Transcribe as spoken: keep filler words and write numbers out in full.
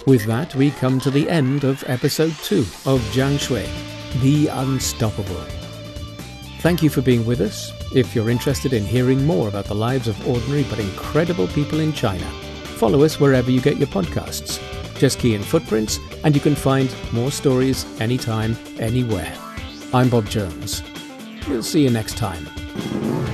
With that, we come to the end of episode two of Jiang Shui, The Unstoppable. Thank you for being with us. If you're interested in hearing more about the lives of ordinary but incredible people in China, follow us wherever you get your podcasts. Just key in footprints and you can find more stories anytime, anywhere. I'm Bob Jones. We'll see you next time.